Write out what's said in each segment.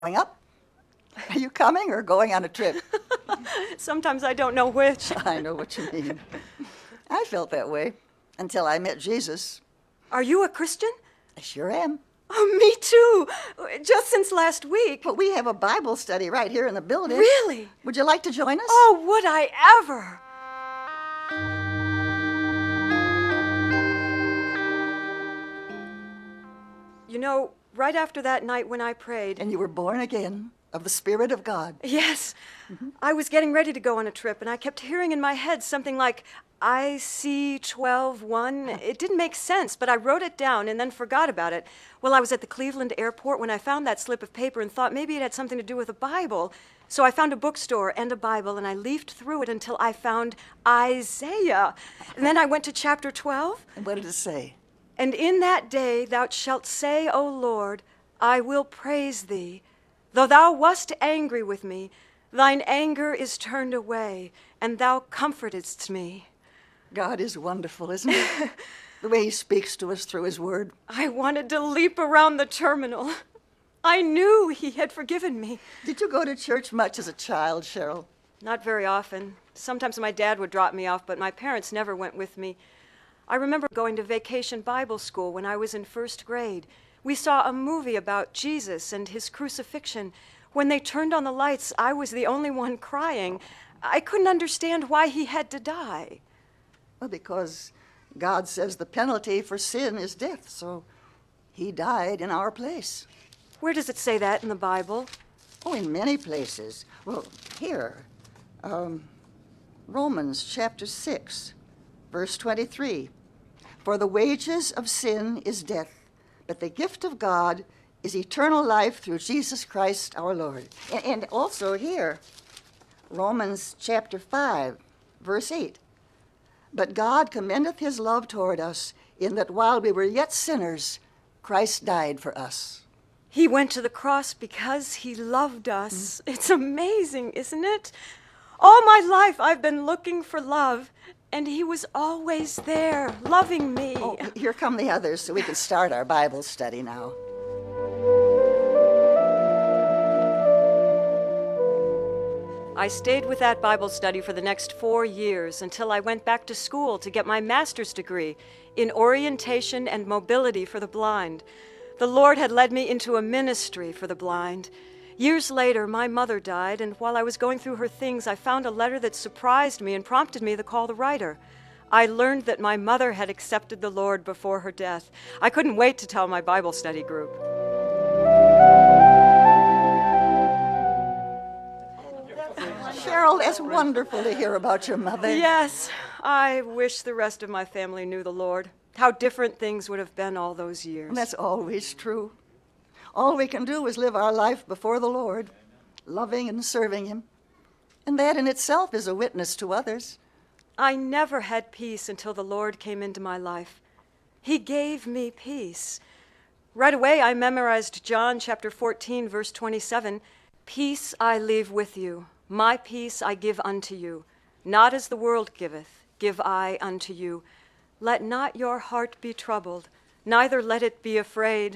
Going up? Are you coming or going on a trip? Sometimes I don't know which. I know what you mean. I felt that way until I met Jesus. Are you a Christian? I sure am. Oh, me too. Just since last week. But we have a Bible study right here in the building. Really? Would you like to join us? Oh, would I ever? You know, right after that night when I prayed. And you were born again of the Spirit of God. Yes. I was getting ready to go on a trip, and I kept hearing in my head something like, IC 12-1. It didn't make sense, but I wrote it down and then forgot about it. Well, I was at the Cleveland airport when I found that slip of paper and thought maybe it had something to do with a Bible. So I found a bookstore and a Bible, and I leafed through it until I found Isaiah. And then I went to chapter 12. And what did it say? And in that day thou shalt say, O Lord, I will praise thee. Though thou wast angry with me, thine anger is turned away, and thou comfortedst me. God is wonderful, isn't he? The way he speaks to us through his word. I wanted to leap around the terminal. I knew he had forgiven me. Did you go to church much as a child, Cheryl? Not very often. Sometimes my dad would drop me off, but my parents never went with me. I remember going to vacation Bible school when I was in first grade. We saw a movie about Jesus and his crucifixion. When they turned on the lights, I was the only one crying. I couldn't understand why he had to die. Well, because God says the penalty for sin is death, so he died in our place. Where does it say that in the Bible? Oh, in many places. Well, here, Romans chapter 6, verse 23. For the wages of sin is death, but the gift of God is eternal life through Jesus Christ our Lord. And also here, Romans chapter 5, verse 8. But God commendeth his love toward us, in that while we were yet sinners, Christ died for us. He went to the cross because he loved us. It's amazing, isn't it? All my life I've been looking for love, and he was always there, loving me. Oh, here come the others, so we can start our Bible study now. I stayed with that Bible study for the next 4 years until I went back to school to get my master's degree in orientation and mobility for the blind. The Lord had led me into a ministry for the blind. Years later, my mother died, and while I was going through her things, I found a letter that surprised me and prompted me to call the writer. I learned that my mother had accepted the Lord before her death. I couldn't wait to tell my Bible study group. Cheryl, it's wonderful to hear about your mother. Yes, I wish the rest of my family knew the Lord. How different things would have been all those years. And that's always true. All we can do is live our life before the Lord, loving and serving him. And that in itself is a witness to others. I never had peace until the Lord came into my life. He gave me peace. Right away, I memorized John chapter 14, verse 27. Peace I leave with you. My peace I give unto you. Not as the world giveth, give I unto you. Let not your heart be troubled, neither let it be afraid.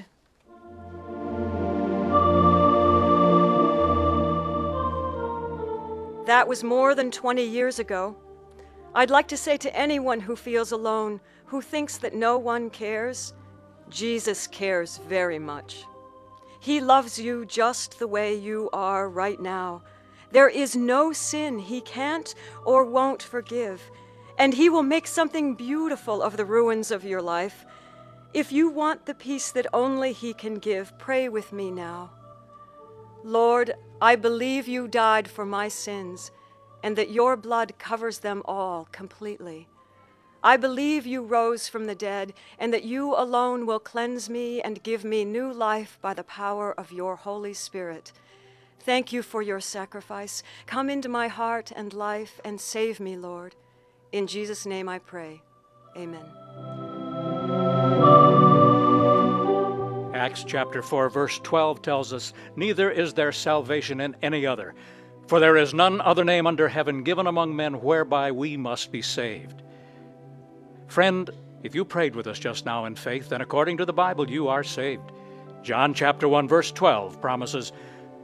That was more than 20 years ago. I'd like to say to anyone who feels alone, who thinks that no one cares, Jesus cares very much. He loves you just the way you are right now. There is no sin he can't or won't forgive, and he will make something beautiful of the ruins of your life. If you want the peace that only he can give, pray with me now. Lord, I believe you died for my sins, and that your blood covers them all completely. I believe you rose from the dead, and that you alone will cleanse me and give me new life by the power of your Holy Spirit. Thank you for your sacrifice. Come into my heart and life and save me, Lord. In Jesus' name I pray. Amen. Acts chapter 4, verse 12 tells us, Neither is there salvation in any other, for there is none other name under heaven given among men whereby we must be saved. Friend, if you prayed with us just now in faith, then according to the Bible you are saved. John chapter 1, verse 12 promises,